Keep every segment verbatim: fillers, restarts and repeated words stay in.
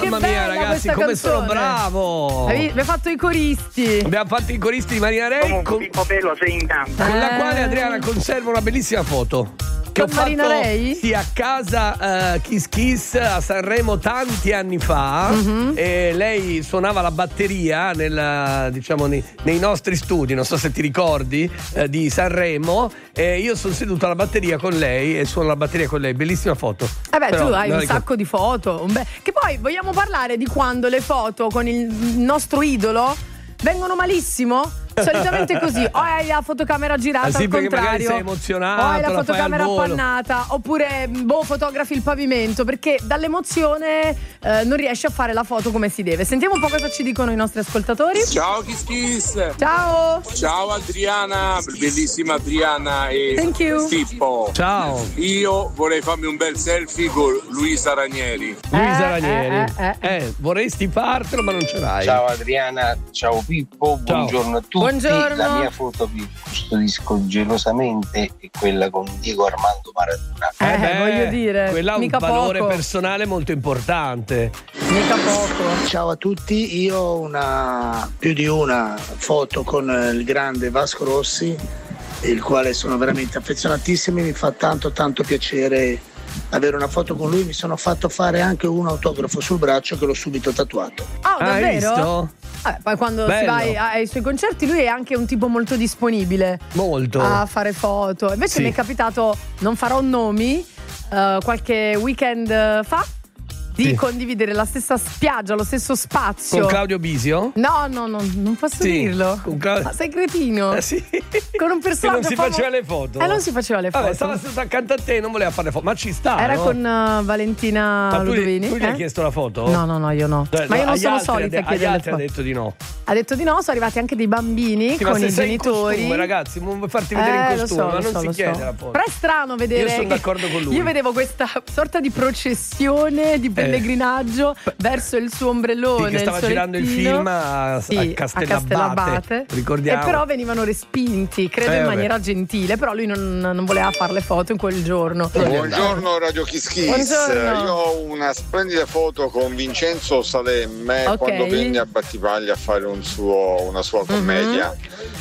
Mamma mia, ragazzi, come canzone. sono bravo! Abbiamo fatto i coristi. Abbiamo fatto i coristi di Marina Rei. Comunque, Con, Pippo Pello sei in campo. con la Eh. quale Adriana conserva una bellissima foto. Che Con ho fatto, Marina Rei? sì, a casa uh, Kiss Kiss a Sanremo tanti anni fa. Mm-hmm. E lei suonava la batteria nel, diciamo, nei, nei nostri studi, non so se ti ricordi, eh, di Sanremo. E io sono seduto alla batteria con lei e suono la batteria con lei. Bellissima foto. Eh beh, Però, tu hai non un ricordo. sacco di foto. un be- Che poi vogliamo parlare di quando le foto con il nostro idolo vengono malissimo? Solitamente così, o hai la fotocamera girata Ah, sì, al perché magari contrario, sei emozionato, o hai la la fai al fotocamera volo. appannata, oppure boh, fotografi il pavimento, perché dall'emozione eh, non riesci a fare la foto come si deve. Sentiamo un po' cosa ci dicono i nostri ascoltatori. Ciao Kiss Kiss. Ciao. Ciao Adriana, bellissima Adriana e Thank you. Pippo. Ciao. Io vorrei farmi un bel selfie con Luisa Ranieri. Luisa Eh, Ranieri. eh, eh, Eh, vorresti fartelo, ma non ce l'hai. Ciao Adriana, ciao Pippo, buongiorno a tutti. Buongiorno. La mia foto che custodisco gelosamente è quella con Diego Armando Maradona. Eh, beh, voglio dire, quella ha un mica valore poco. personale molto importante. Mica poco. Ciao a tutti, io ho una, più di una foto con il grande Vasco Rossi, il quale sono veramente affezionatissimo, mi fa tanto tanto piacere avere una foto con lui, mi sono fatto fare anche un autografo sul braccio che l'ho subito tatuato. Ah, Hai davvero? visto? Eh, poi quando si Bello. va ai, ai suoi concerti lui è anche un tipo molto disponibile Molto. a fare foto. Invece Sì. mi è capitato, non farò nomi, eh, qualche weekend fa di Sì. condividere la stessa spiaggia, lo stesso spazio. Con Claudio Bisio? No, no, no, non posso Sì, dirlo. con Claudio- Ma sei cretino? Eh, sì. Con un Che personaggio non si famo- faceva le foto. Eh, non si faceva le foto. Vabbè, stava seduto accanto a te e non voleva fare le foto. Ma ci sta. Era no? con uh, Valentina Ma tu, Ludovini. tu gli hai eh? chiesto la foto? No, no, no, io no. Cioè, Ma io no, non agli sono altri solita ha a de- agli chiedere le altri ha foto. detto di no. Ha detto di no, sono arrivati anche dei bambini Sì, ma con se i sei genitori. in costume, ragazzi, non vuoi farti vedere Eh, in lo costume, so, ma lo non so, si lo chiede so. la foto. Però è strano vedere. Io sono che- d'accordo con lui. Io vedevo questa sorta di processione di pellegrinaggio verso il suo ombrellone. Sì, che stava il suo girando il lettino. film a, Sì, a Castellabate, Castellabate. ricordiamo. E però venivano respinti, credo Eh, in vabbè. maniera gentile. Però lui non, non voleva fare le foto in quel giorno. Buongiorno Radio Kiss Kiss. Buongiorno. Io ho una splendida foto con Vincenzo Salemme Ok. quando venne a Battipaglia a fare un suo, una sua commedia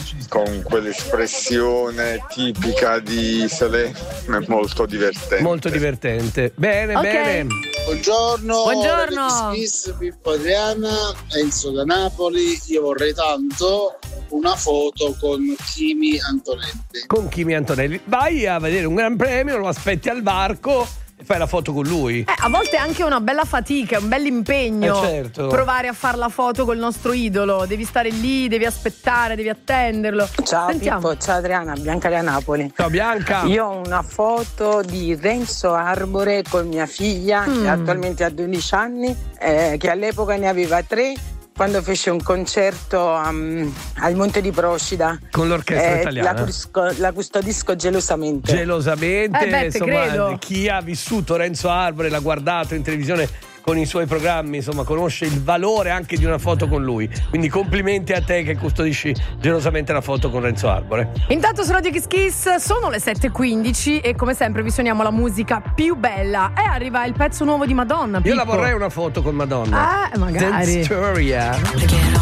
con quell'espressione tipica di Salemme, molto divertente. Molto divertente. Bene, Ok. bene. Buongiorno, Buongiorno. Radio Kiss Kiss, Pippo Adriana, Enzo da Napoli. Io vorrei tanto una foto con Kimi Antonelli. Con Kimi Antonelli. Vai a vedere un gran premio, lo aspetti al varco e fai la foto con lui. Eh, a volte è anche una bella fatica, un bel impegno Eh, certo. provare a fare la foto col nostro idolo. Devi stare lì, devi aspettare, devi attenderlo. Ciao Sentiamo. Pippo, ciao Adriana, Bianca da Napoli. Ciao Bianca. Io ho una foto di Renzo Arbore con mia figlia Mm. che attualmente ha dodici anni, eh, che all'epoca ne aveva tre quando fece un concerto um, al Monte di Procida. Con l'orchestra Eh, italiana. La, cusco- la custodisco gelosamente. Gelosamente, Eh beh, te insomma, credo. chi ha vissuto Renzo Arbore, l'ha guardato in televisione con i suoi programmi, insomma, conosce il valore anche di una foto con lui. Quindi complimenti a te che custodisci gelosamente la foto con Renzo Arbore. Intanto su Radio Kiss Kiss sono le sette e quindici e come sempre vi suoniamo la musica più bella. E arriva il pezzo nuovo di Madonna. Io Pippo. la vorrei una foto con Madonna. Eh, magari. Dance Storia.